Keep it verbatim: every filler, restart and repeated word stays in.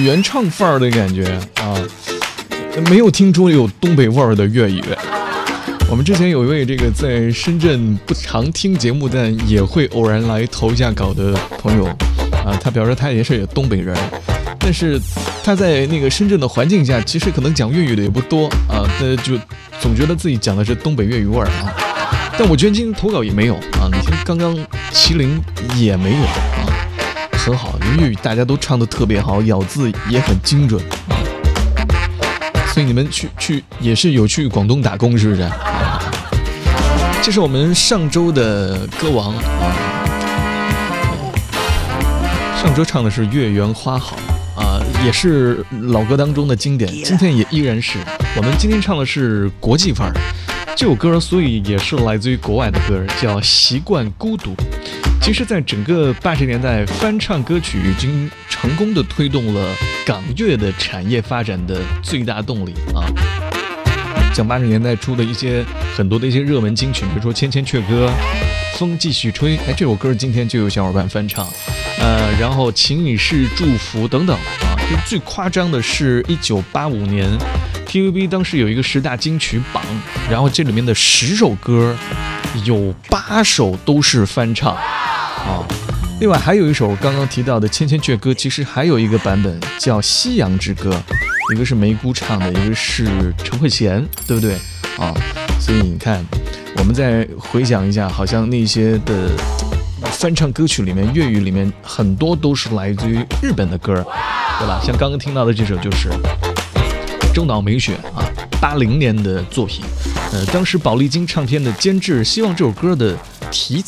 原唱范儿的感觉啊，没有听出有东北味儿的粤语。我们之前有一位这个在深圳不常听节目但也会偶然来投一下稿的朋友啊，他表示他也是东北人，但是他在那个深圳的环境下，其实可能讲粤语的也不多啊，那就总觉得自己讲的是东北粤语味儿啊。但我觉得今天投稿也没有啊，你听刚刚麒麟也没有啊，很好，粤语大家都唱得特别好，咬字也很精准啊。所以你们去去也是有去广东打工是不是？这是我们上周的歌王啊，上周唱的是《月圆花好》啊，也是老歌当中的经典，今天也依然是。我们今天唱的是国际范儿，这首歌所以也是来自于国外的歌，叫《习惯孤独》。其实在整个八十年代，翻唱歌曲已经成功的推动了港乐的产业发展的最大动力啊。像八十年代出的一些很多的一些热门金曲，比如说《千千阙歌》、《风继续吹》，哎，这首歌今天就有小伙伴翻唱，呃，然后《情已是祝福》等等啊。就最夸张的是一九八五年 T V B 当时有一个十大金曲榜，然后这里面的十首歌有八首都是翻唱啊。另外还有一首刚刚提到的《千千阙歌》，其实还有一个版本叫《夕阳之歌》，一个是梅姑唱的，一个是陈慧娴，对不对啊？所以你看，我们再回想一下，好像那些的翻唱歌曲里面，粤语里面很多都是来自于日本的歌，对吧？像刚刚听到的这首就是中岛美雪啊，八零年的作品，呃，当时宝丽金唱片的监制希望这首歌的题